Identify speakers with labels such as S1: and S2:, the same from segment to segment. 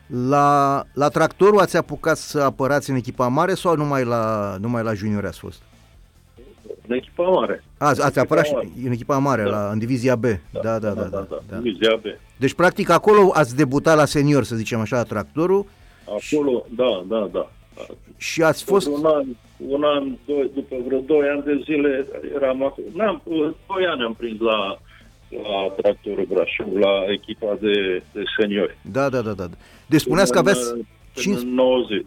S1: La Tractorul ați apucat să apărați în echipa mare sau numai la junior ați fost?
S2: În echipa mare.
S1: Ați apărat și în echipa mare, în divizia B. Da.
S2: Divizia B.
S1: Deci, practic, acolo ați debutat la senior, să zicem așa, la Tractorul.
S2: Acolo, da.
S1: Și ați fost...
S2: Un an, după vreo 2 ani de zile eram acolo. 2 ani am prins la Tractorul Brașov, la echipa de seniori.
S1: Da. Deci spuneați că aveți...
S2: Până în 90,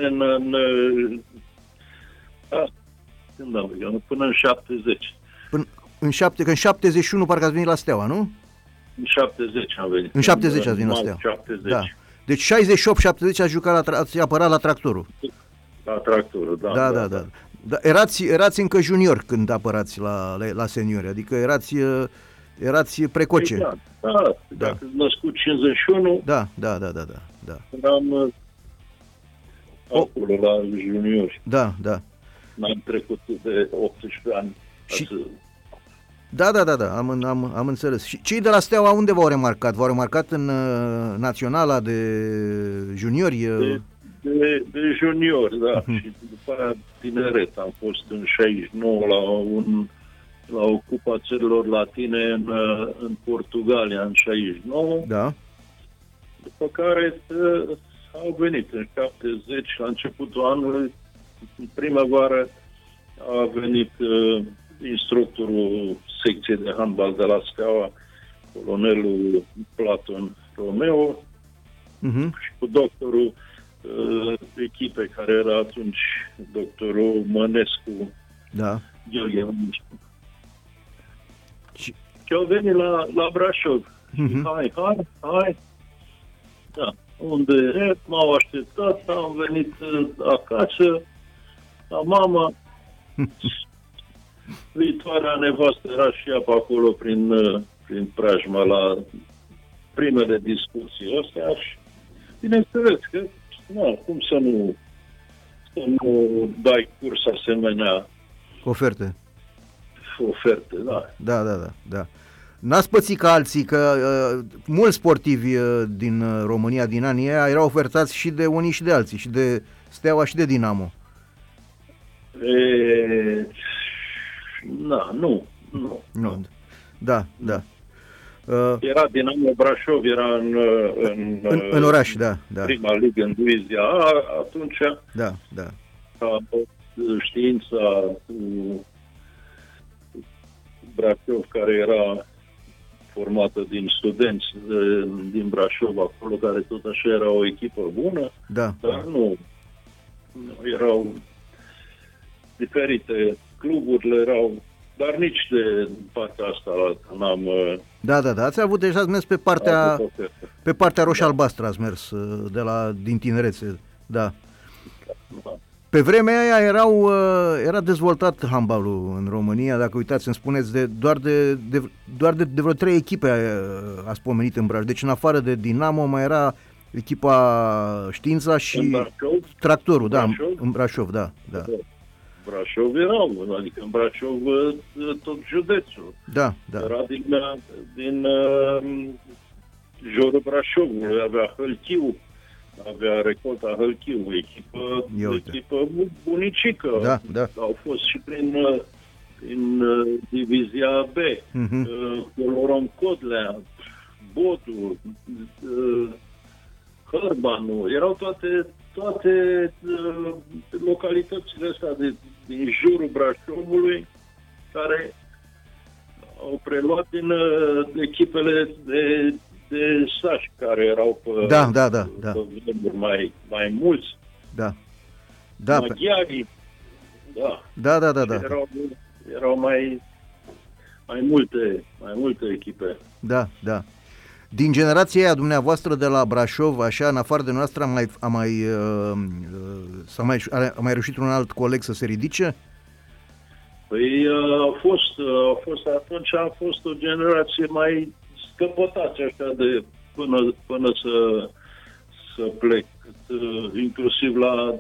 S2: până în 70.
S1: În 71 parcă ați venit la Steaua, nu?
S2: În 70 am venit.
S1: În 70 ați venit la Steaua.
S2: 70.
S1: Da. Deci 68-70 ați apărat la Tractorul.
S2: La Tractorul, da.
S1: Erați încă junior când apărați la seniori, adică erați precoce.
S2: Da. Dacă născut 51.
S1: Da.
S2: Când am acolo la juniori.
S1: Da.
S2: N-am trecut de 18 ani.
S1: Da, am înțeles. Și cei de la Steaua unde v-au remarcat? V-au remarcat în naționala de juniori?
S2: De juniori, da. Și după aia tineret. Am fost în 69 la o Cupa Țărilor Latine în Portugalia în 69.
S1: Da.
S2: După care au venit în 70, la începutul anului, în primăvară, a venit instructorul secției de handbal de la Steaua, colonelul Platon Romeo, și cu doctorul echipei, care era atunci doctorul Mănescu, Gheorghe Mănescu. Și au venit la Brașov. Hai. Da. Unde m-au așteptat, am venit acasă, la mama. Viitoarea nevastă era și ea pe acolo prin preajma la primele discuții astea și bineînțeles că cum să nu dai curs asemenea
S1: oferte,
S2: da.
S1: N-ați pățit ca alții, că mulți sportivi din România din anii aia erau ofertați și de unii și de alții, și de Steaua și de Dinamo.
S2: Nu.
S1: Da.
S2: Era Dinamo Brașov, era
S1: în oraș, da.
S2: Prima ligă, în divizia A, atunci.
S1: Da.
S2: A fost știința Brașov, care era formată din studenți din Brașov, acolo, care tot așa era o echipă bună, dar nu erau diferite, cluburile erau, dar nici de partea asta n-am...
S1: Da, ați avut deja, ați mers pe partea roșie-albastră, ați mers din tinerețe, da. Pe vremea aia era dezvoltat handbalul în România, dacă uitați, îmi spuneți, doar de vreo 3 echipe ați pomenit în Brașov. Deci în afară de Dinamo mai era echipa Știința și Tractorul, în Brașov, da.
S2: Brașov erau, adică în Brașov tot județul.
S1: Da.
S2: Era din jurul Brașovului, avea Hălchiu, avea Recolta Hălchiu, echipă bunicică.
S1: Da.
S2: Au fost și prin divizia B, Colorom Codlea, Botu, Hărbanu, erau toate localitățile astea din jurul Brașovului, care au preluat din echipele de sași, care erau pe mai mulți.
S1: Da.
S2: Maghiarii.
S1: Da.
S2: Erau mai multe echipe.
S1: Da. Din generația aia dumneavoastră de la Brașov, așa, în afară de noastră, a mai reușit un alt coleg să se ridice?
S2: Păi a fost atunci a fost o generație mai scăpătați așa de până să plec, inclusiv la